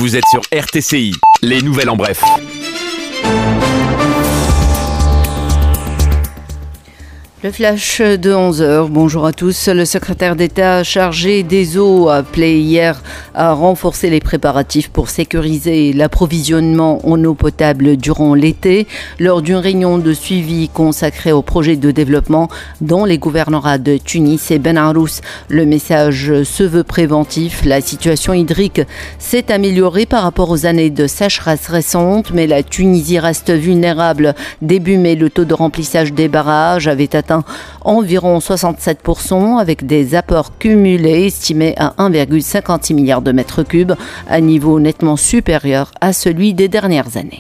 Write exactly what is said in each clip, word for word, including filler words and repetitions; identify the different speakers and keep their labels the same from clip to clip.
Speaker 1: Vous êtes sur R T C I, les nouvelles en bref.
Speaker 2: Le flash de onze heures, bonjour à tous. Le secrétaire d'État chargé des eaux a appelé hier à renforcer les préparatifs pour sécuriser l'approvisionnement en eau potable durant l'été lors d'une réunion de suivi consacrée au projet de développement dans les gouvernorats de Tunis et Ben Arous. Le message se veut préventif. La situation hydrique s'est améliorée par rapport aux années de sécheresse récentes, mais la Tunisie reste vulnérable. Début mai, le taux de remplissage des barrages avait atteint environ soixante-sept pour cent avec des apports cumulés estimés à un virgule cinquante-six milliard de mètres cubes, un niveau nettement supérieur à celui des dernières années.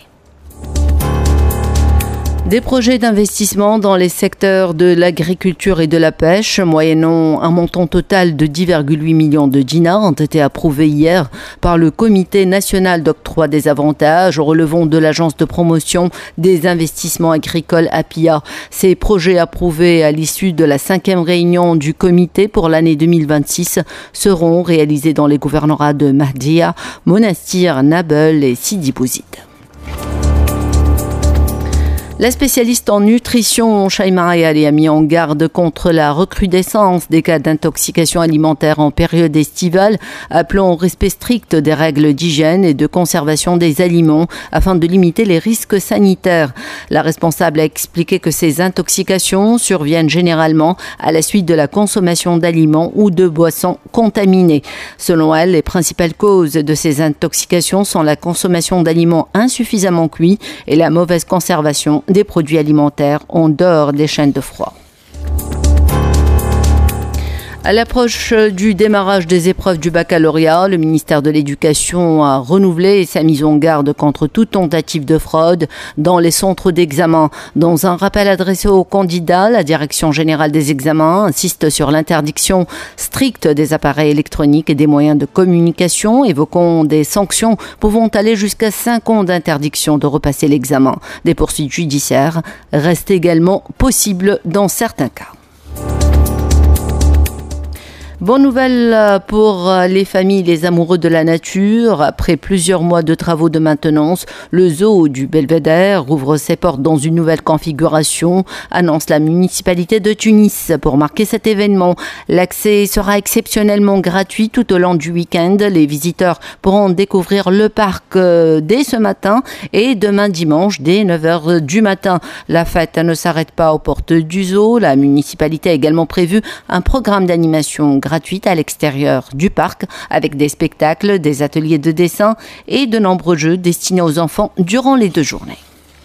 Speaker 2: Des projets d'investissement dans les secteurs de l'agriculture et de la pêche, moyennant un montant total de dix virgule huit millions de dinars, ont été approuvés hier par le Comité national d'octroi des avantages, relevant de l'Agence de promotion des investissements agricoles A P I A. Ces projets approuvés à l'issue de la cinquième réunion du comité pour l'année deux mille vingt-six seront réalisés dans les gouvernorats de Mahdia, Monastir, Nabeul et Sidi Bouzid. La spécialiste en nutrition, Shaima Ayali, a mis en garde contre la recrudescence des cas d'intoxication alimentaire en période estivale, appelant au respect strict des règles d'hygiène et de conservation des aliments afin de limiter les risques sanitaires. La responsable a expliqué que ces intoxications surviennent généralement à la suite de la consommation d'aliments ou de boissons contaminées. Selon elle, les principales causes de ces intoxications sont la consommation d'aliments insuffisamment cuits et la mauvaise conservation des produits alimentaires en dehors des chaînes de froid. À l'approche du démarrage des épreuves du baccalauréat, le ministère de l'Éducation a renouvelé sa mise en garde contre toute tentative de fraude dans les centres d'examen. Dans un rappel adressé aux candidats, la Direction générale des examens insiste sur l'interdiction stricte des appareils électroniques et des moyens de communication, évoquant des sanctions pouvant aller jusqu'à cinq ans d'interdiction de repasser l'examen. Des poursuites judiciaires restent également possibles dans certains cas. Bonne nouvelle pour les familles, les amoureux de la nature. Après plusieurs mois de travaux de maintenance, le zoo du Belvédère ouvre ses portes dans une nouvelle configuration, annonce la municipalité de Tunis. Pour marquer cet événement, l'accès sera exceptionnellement gratuit tout au long du week-end. Les visiteurs pourront découvrir le parc dès ce matin et demain dimanche dès neuf heures du matin. La fête ne s'arrête pas aux portes du zoo. La municipalité a également prévu un programme d'animation gratuite à l'extérieur du parc avec des spectacles, des ateliers de dessin et de nombreux jeux destinés aux enfants durant les deux journées.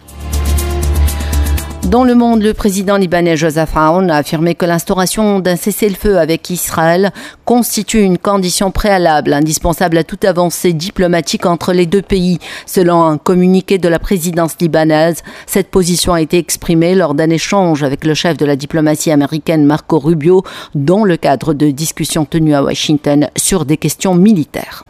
Speaker 2: Dans le monde, le président libanais Joseph Aoun a affirmé que l'instauration d'un cessez-le-feu avec Israël constitue une condition préalable indispensable à toute avancée diplomatique entre les deux pays. Selon un communiqué de la présidence libanaise, cette position a été exprimée lors d'un échange avec le chef de la diplomatie américaine Marco Rubio dans le cadre de discussions tenues à Washington sur des questions militaires.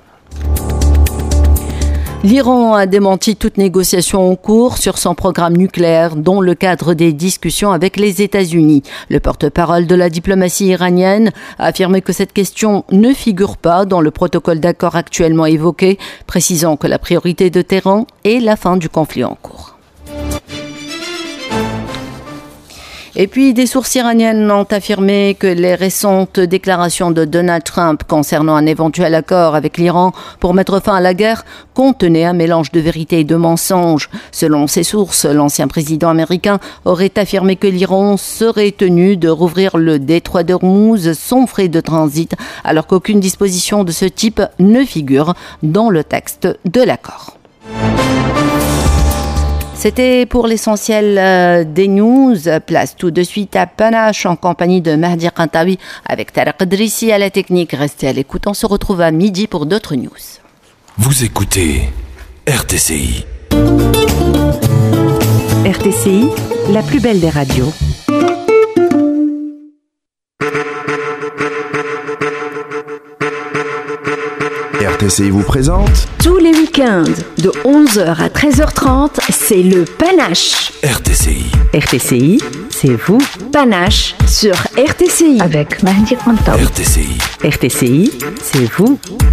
Speaker 2: L'Iran a démenti toute négociation en cours sur son programme nucléaire dans le cadre des discussions avec les États-Unis. Le porte-parole de la diplomatie iranienne a affirmé que cette question ne figure pas dans le protocole d'accord actuellement évoqué, précisant que la priorité de Téhéran est la fin du conflit en cours. Et puis, des sources iraniennes ont affirmé que les récentes déclarations de Donald Trump concernant un éventuel accord avec l'Iran pour mettre fin à la guerre contenaient un mélange de vérité et de mensonges. Selon ces sources, l'ancien président américain aurait affirmé que l'Iran serait tenu de rouvrir le détroit d'Ormuz sans frais de transit, alors qu'aucune disposition de ce type ne figure dans le texte de l'accord. C'était pour l'essentiel des news. Place tout de suite à Panache en compagnie de Mahdi Kantawi avec Tarek Drissi à la technique. Restez à l'écoute, on se retrouve à midi pour d'autres news.
Speaker 1: Vous écoutez R T C I.
Speaker 3: R T C I, la plus belle des radios.
Speaker 4: R T C I vous présente
Speaker 3: tous les week-ends de onze heures à treize heures trente, c'est le Panache.
Speaker 1: R T C I.
Speaker 3: R T C I, c'est vous. Panache sur R T C I avec Mahdi Kantawi.
Speaker 1: R T C I.
Speaker 3: R T C I, c'est vous.